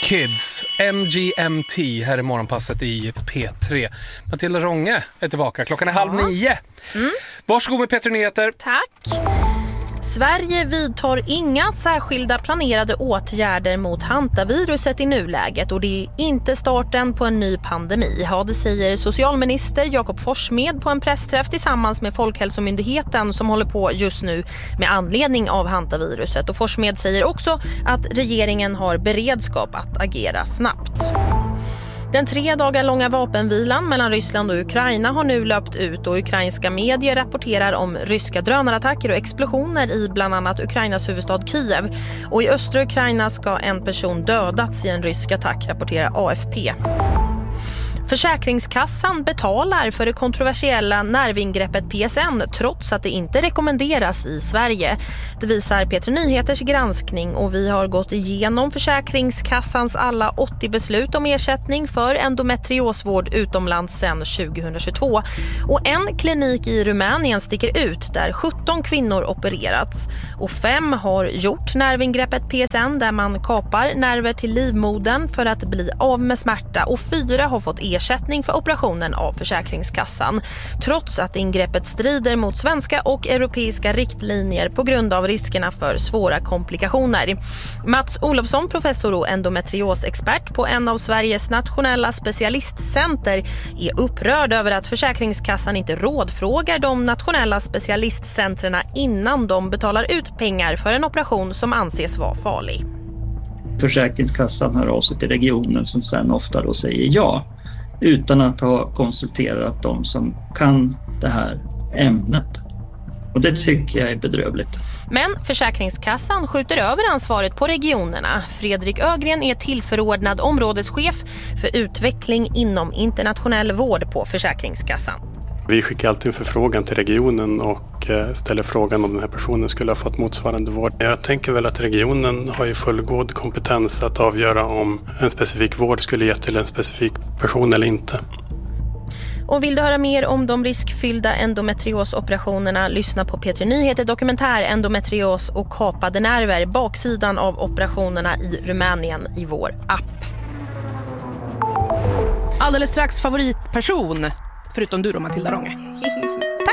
Kids, MGMT här i morgonpasset i P3. Matilda Ronge är tillbaka, klockan är 8:30. Varsågod med P3 Nyheter. Tack. Sverige vidtar inga särskilda planerade åtgärder mot hantaviruset i nuläget och det är inte starten på en ny pandemi. Ja, det säger socialminister Jakob Forssmed på en pressträff tillsammans med Folkhälsomyndigheten som håller på just nu med anledning av hantaviruset. Och Forssmed säger också att regeringen har beredskap att agera snabbt. Den 3 dagar långa vapenvilan mellan Ryssland och Ukraina har nu löpt ut och ukrainska medier rapporterar om ryska drönarattacker och explosioner i bland annat Ukrainas huvudstad Kiev. Och i östra Ukraina ska en person dödats i en rysk attack, rapporterar AFP. Försäkringskassan betalar för det kontroversiella nervingreppet PSN trots att det inte rekommenderas i Sverige. Det visar P3 Nyheters granskning och vi har gått igenom Försäkringskassans alla 80 beslut om ersättning för endometriosvård utomlands sedan 2022. Och en klinik i Rumänien sticker ut där 17 kvinnor opererats. Och 5 har gjort nervingreppet PSN där man kapar nerver till livmodern för att bli av med smärta och 4 har fått ersättning för operationen av Försäkringskassan trots att ingreppet strider mot svenska och europeiska riktlinjer på grund av riskerna för svåra komplikationer. Mats Olofsson, professor och endometriosexpert på en av Sveriges nationella specialistcenter, är upprörd över att Försäkringskassan inte rådfrågar de nationella specialistcentrarna innan de betalar ut pengar för en operation som anses vara farlig. Försäkringskassan hör av sig till regionen som sen ofta då säger ja utan att ha konsulterat de som kan det här ämnet. Och det tycker jag är bedrövligt. Men Försäkringskassan skjuter över ansvaret på regionerna. Fredrik Ögren är tillförordnad områdeschef för utveckling inom internationell vård på Försäkringskassan. Vi skickar alltid en förfrågan till regionen och ställer frågan om den här personen skulle ha fått motsvarande vård. Jag tänker väl att regionen har ju fullgod kompetens att avgöra om en specifik vård skulle ge till en specifik person eller inte. Och vill du höra mer om de riskfyllda endometriosoperationerna, lyssna på P3 Nyheter dokumentär Endometrios och kapade nerver, baksidan av operationerna i Rumänien i vår app. Alldeles strax favoritperson, förutom du då Matilda Ronge.